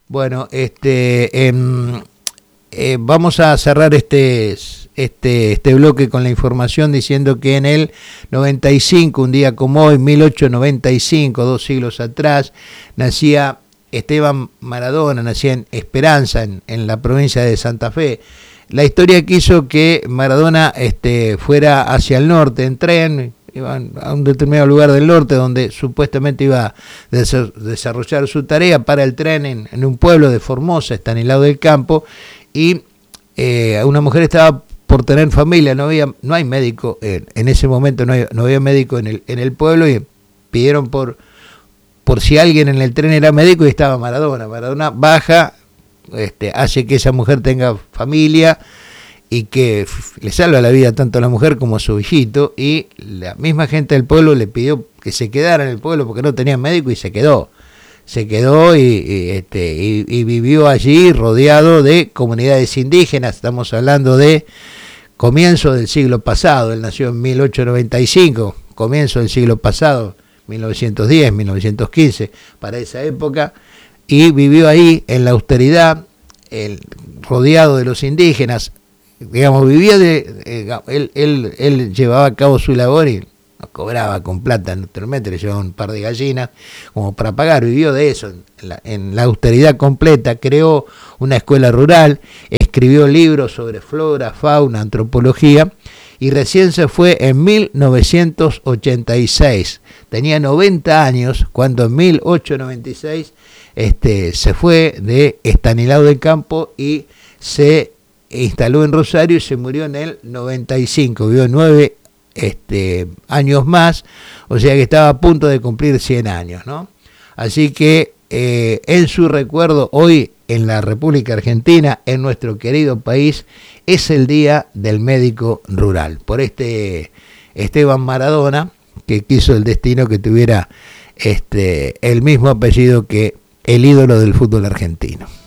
Bueno, vamos a cerrar este bloque con la información diciendo que en el 95, un día como hoy, 1895, 2 siglos atrás, nacía Esteban Maradona, nacía en Esperanza, en la provincia de Santa Fe. La historia quiso que Maradona fuera hacia el norte en tren, iban a un determinado lugar del norte donde supuestamente iba a desarrollar su tarea, para el tren en un pueblo de Formosa, Estanislao del Campo, y una mujer estaba por tener familia, no hay médico, en ese momento no había médico en el pueblo, y pidieron por si alguien en el tren era médico, y estaba Maradona. Maradona baja, hace que esa mujer tenga familia y que le salva la vida tanto a la mujer como a su hijito, y la misma gente del pueblo le pidió que se quedara en el pueblo porque no tenía médico, y se quedó y vivió allí rodeado de comunidades indígenas. Estamos hablando de comienzo del siglo pasado. Él nació en 1895, comienzo del siglo pasado, 1910, 1915, para esa época, y vivió ahí en la austeridad, rodeado de los indígenas. Digamos, vivía él llevaba a cabo su labor y no cobraba con plata, naturalmente le llevaba un par de gallinas como para pagar. Vivió de eso, en la austeridad completa. Creó una escuela rural, escribió libros sobre flora, fauna, antropología, y recién se fue en 1986. Tenía 90 años cuando en 1896 se fue de Estanislao del Campo y se instaló en Rosario, y se murió en el 95. Vivió 9 años más, o sea que estaba a punto de cumplir 100 años, ¿no? Así que en su recuerdo, hoy en la República Argentina, en nuestro querido país, es el Día del Médico Rural, por Esteban Maradona, que quiso el destino que tuviera el mismo apellido que el ídolo del fútbol argentino.